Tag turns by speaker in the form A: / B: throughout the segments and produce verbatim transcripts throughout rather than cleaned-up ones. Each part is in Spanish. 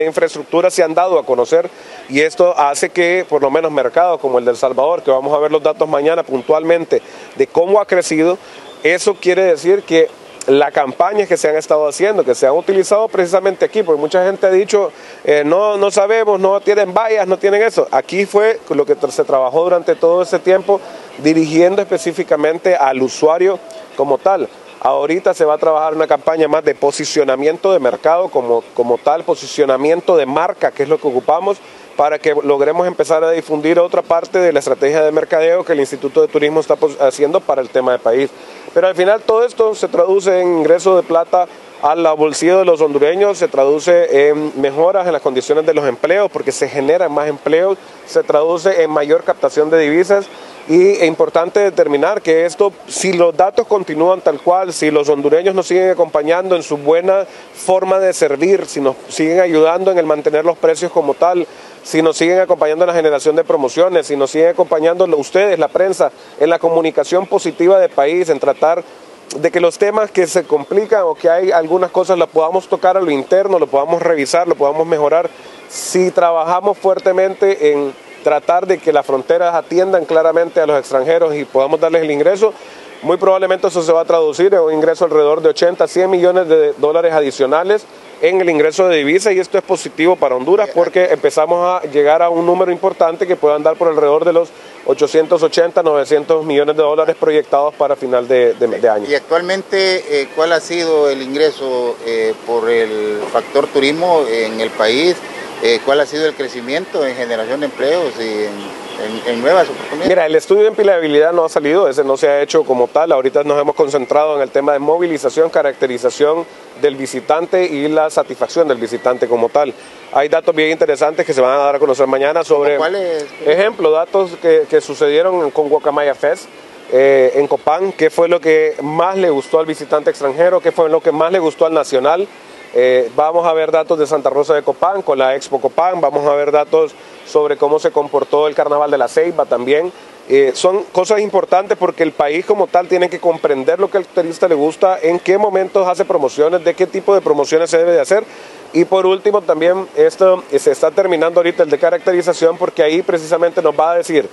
A: infraestructura se han dado a conocer y esto hace que por lo menos mercados como el de El Salvador, que vamos a ver los datos mañana puntualmente de cómo ha crecido, eso quiere decir que las campañas que se han estado haciendo, que se han utilizado precisamente aquí, porque mucha gente ha dicho, eh, no, no sabemos, no tienen vallas, no tienen eso. Aquí fue lo que se trabajó durante todo ese tiempo, dirigiendo específicamente al usuario como tal. Ahorita se va a trabajar una campaña más de posicionamiento de mercado como, como tal, posicionamiento de marca, que es lo que ocupamos, para que logremos empezar a difundir otra parte de la estrategia de mercadeo que el Instituto de Turismo está haciendo para el tema del país. Pero al final todo esto se traduce en ingreso de plata al bolsillo de los hondureños, se traduce en mejoras en las condiciones de los empleos, porque se generan más empleos, se traduce en mayor captación de divisas. Y es importante determinar que esto, si los datos continúan tal cual, si los hondureños nos siguen acompañando en su buena forma de servir, si nos siguen ayudando en el mantener los precios como tal, si nos siguen acompañando en la generación de promociones, si nos siguen acompañando ustedes, la prensa, en la comunicación positiva del país, en tratar de que los temas que se complican o que hay algunas cosas las podamos tocar a lo interno, lo podamos revisar, lo podamos mejorar, si trabajamos fuertemente en tratar de que las fronteras atiendan claramente a los extranjeros y podamos darles el ingreso, muy probablemente eso se va a traducir en un ingreso alrededor de ochenta, cien millones de dólares adicionales en el ingreso de divisas, y esto es positivo para Honduras porque empezamos a llegar a un número importante que puede andar por alrededor de los ochocientos ochenta, novecientos millones de dólares proyectados para final de, de, de año.
B: Y actualmente, eh, ¿cuál ha sido el ingreso eh, por el factor turismo en el país? Eh, ¿Cuál ha sido el crecimiento en generación de empleos y en, en, en nuevas oportunidades?
A: Mira, el estudio de empleabilidad no ha salido, ese no se ha hecho como tal. Ahorita nos hemos concentrado en el tema de movilización, caracterización del visitante y la satisfacción del visitante como tal. Hay datos bien interesantes que se van a dar a conocer mañana sobre,
B: ¿cuáles?
A: Ejemplo, datos que, que sucedieron con Guacamaya Fest. Eh, en Copán, qué fue lo que más le gustó al visitante extranjero, qué fue lo que más le gustó al nacional. Eh, vamos a ver datos de Santa Rosa de Copán con la Expo Copán, vamos a ver datos sobre cómo se comportó el Carnaval de la Ceiba también. Eh, son cosas importantes porque el país como tal tiene que comprender lo que al turista le gusta, en qué momentos hace promociones, de qué tipo de promociones se debe de hacer. Y por último también esto se está terminando ahorita el de caracterización, porque ahí precisamente nos va a decir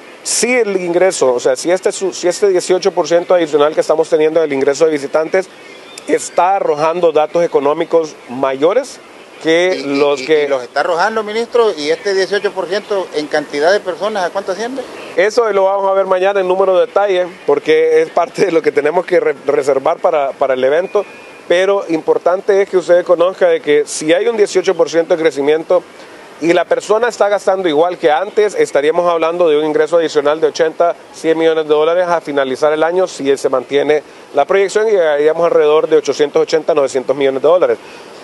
A: si el ingreso, o sea, si este, si este dieciocho por ciento adicional que estamos teniendo del ingreso de visitantes está arrojando datos económicos mayores que
B: y,
A: los
B: y,
A: que...
B: Y los está arrojando, ministro, y este dieciocho por ciento en cantidad de personas, ¿a cuánto asciende?
A: Eso lo vamos a ver mañana en número de detalle, porque es parte de lo que tenemos que re reservar para, para el evento, pero importante es que usted conozca de que si hay un dieciocho por ciento de crecimiento y la persona está gastando igual que antes, estaríamos hablando de un ingreso adicional de ochenta, cien millones de dólares a finalizar el año si se mantiene la proyección, y llegaríamos alrededor de ochocientos ochenta, novecientos millones de dólares.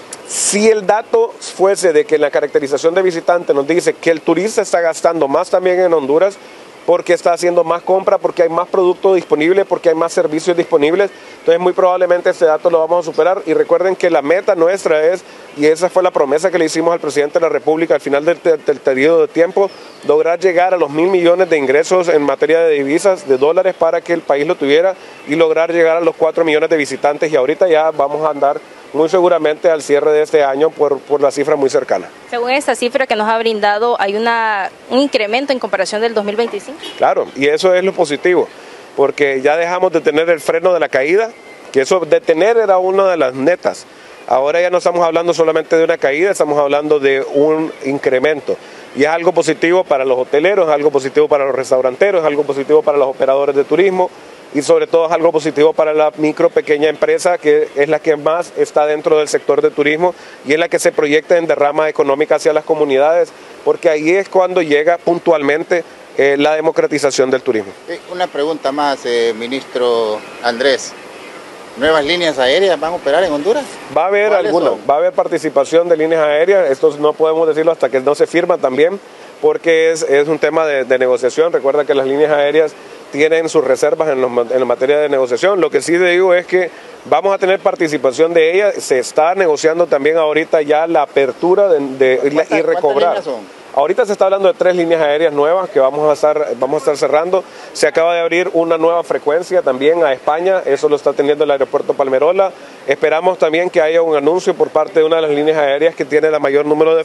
A: Si el dato fuese de que la caracterización de visitante nos dice que el turista está gastando más también en Honduras, porque está haciendo más compra, porque hay más productos disponibles, porque hay más servicios disponibles, entonces muy probablemente este dato lo vamos a superar. Y recuerden que la meta nuestra es, y esa fue la promesa que le hicimos al presidente de la República al final del, del periodo de tiempo, lograr llegar a los mil millones de ingresos en materia de divisas, de dólares, para que el país lo tuviera, y lograr llegar a los cuatro millones de visitantes, y ahorita ya vamos a andar muy seguramente al cierre de este año por, por la cifra muy cercana.
C: Según esta cifra que nos ha brindado, ¿hay una, un incremento en comparación del dos mil veinticinco?
A: Claro, y eso es lo positivo, porque ya dejamos de tener el freno de la caída, que eso detener era una de las netas. Ahora ya no estamos hablando solamente de una caída, estamos hablando de un incremento. Y es algo positivo para los hoteleros, es algo positivo para los restauranteros, es algo positivo para los operadores de turismo, y sobre todo es algo positivo para la micro, pequeña empresa, que es la que más está dentro del sector de turismo y es la que se proyecta en derrama económica hacia las comunidades, porque ahí es cuando llega puntualmente eh, la democratización del turismo.
B: Una pregunta más, eh, ministro Andrés. ¿Nuevas líneas aéreas van a operar en Honduras?
A: Va a haber alguna, va a haber participación de líneas aéreas, esto no podemos decirlo hasta que no se firma también, porque es, es un tema de, de negociación. Recuerda que las líneas aéreas tienen sus reservas en, los, en la materia de negociación. Lo que sí le digo es que vamos a tener participación de ella. Se está negociando también ahorita ya la apertura de, de, y recobrar. Ahorita se está hablando de tres líneas aéreas nuevas que vamos a estar, vamos a estar cerrando. Se acaba de abrir una nueva frecuencia también a España, eso lo está teniendo el aeropuerto Palmerola. Esperamos también que haya un anuncio por parte de una de las líneas aéreas que tiene el mayor número de